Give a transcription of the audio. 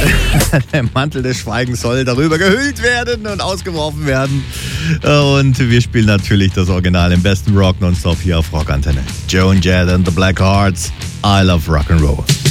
Der Mantel des Schweigens soll darüber gehüllt werden und ausgeworfen werden. Und wir spielen natürlich das Original im besten Rock nonstop hier auf Rockantenne. Joan Jett and the Blackhearts. I love Rock'n'Roll.